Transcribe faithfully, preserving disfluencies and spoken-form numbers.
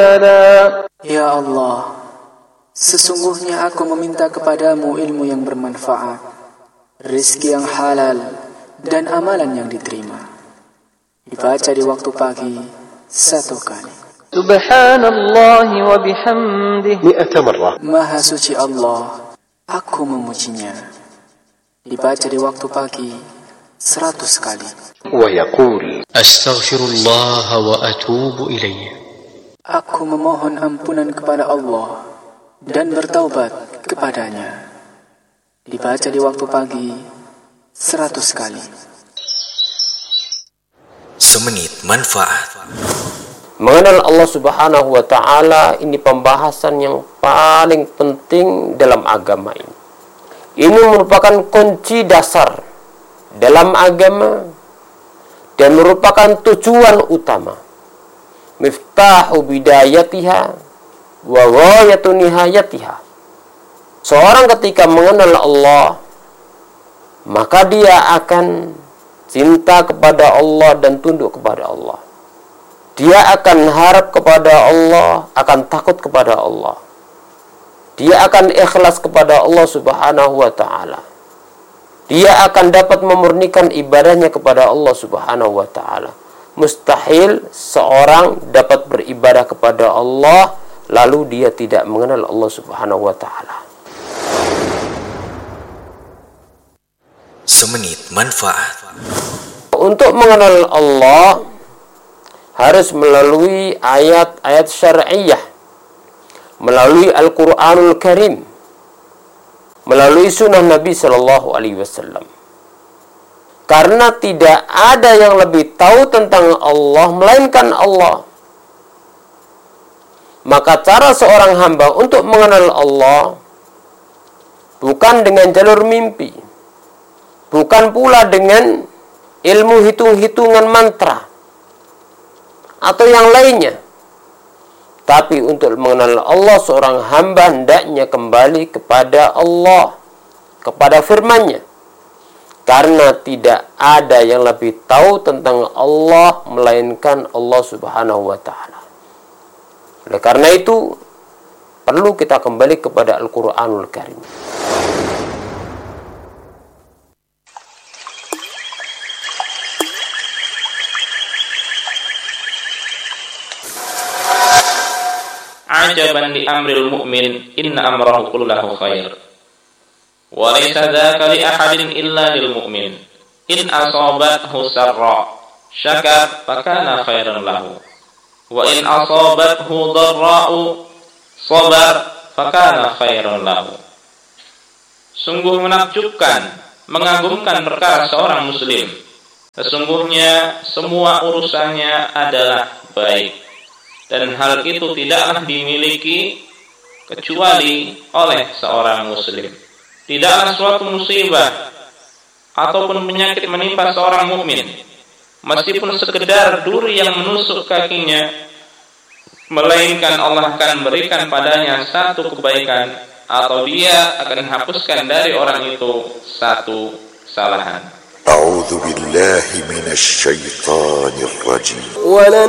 Ya Allah, sesungguhnya aku meminta kepadamu ilmu yang bermanfaat, rizki yang halal, dan amalan yang diterima. Dibaca di waktu pagi satu kali. Subhanallah wa bihamdih mi'ata marrah. Maha suci Allah, aku memujinya. Dibaca di waktu pagi seratus kali. Wa yaqul astaghfirullah wa atubu ilaih. Aku memohon ampunan kepada Allah dan bertaubat kepadanya. Dibaca di waktu pagi seratus kali. Semenit manfaat. Mengenal Allah Subhanahu wa ta'ala ini pembahasan yang paling penting dalam agama ini. Ini merupakan kunci dasar dalam agama dan merupakan tujuan utama. Miftahu bidayatiha wa ghayatu nihayatiha. Seorang ketika mengenal Allah, maka dia akan cinta kepada Allah dan tunduk kepada Allah. Dia akan harap kepada Allah, akan takut kepada Allah. Dia akan ikhlas kepada Allah Subhanahu wa ta'ala. Dia akan dapat memurnikan ibadahnya kepada Allah Subhanahu wa ta'ala. Mustahil seorang dapat beribadah kepada Allah lalu dia tidak mengenal Allah Subhanahu wa ta'ala. Semenit manfaat. Untuk mengenal Allah harus melalui ayat-ayat syar'iyah, melalui Al-Quranul Karim, melalui sunnah Nabi Sallallahu Alaihi Wasallam. Karena tidak ada yang lebih tahu tentang Allah melainkan Allah. Maka cara seorang hamba untuk mengenal Allah bukan dengan jalur mimpi, bukan pula dengan ilmu hitung-hitungan mantra atau yang lainnya. Tapi untuk mengenal Allah, seorang hamba hendaknya kembali kepada Allah, kepada firman-Nya. Karena tidak ada yang lebih tahu tentang Allah melainkan Allah Subhanahu wa ta'ala. Oleh karena itu, perlu kita kembali kepada Al-Quranul Karim. Ajaban li amril mu'min inna amrahu kullahu khair wa laysa dzaka li ahadin illa lil mu'min in asabathu sarra syakar fakana khairan lahu wa in asabathu dharra'u sabar fakana khairan lahu. Sungguh menakjubkan, mengagumkan perkara seorang muslim. Sesungguhnya semua urusannya adalah baik, dan hal itu tidaklah dimiliki kecuali oleh seorang muslim. Tidaklah suatu musibah ataupun penyakit menimpa seorang mukmin, meskipun sekedar duri yang menusuk kakinya, melainkan Allah akan berikan padanya satu kebaikan, atau dia akan hapuskan dari orang itu satu kesalahan. A'udzu billahi minasy syaithanir rajim. Wa